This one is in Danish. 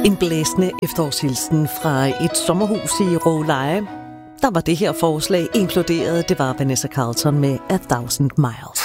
En blæsende efterårshilsen fra et sommerhus i Råleje. Der var det her forslag inkluderet. Det var Vanessa Carlton med A Thousand Miles.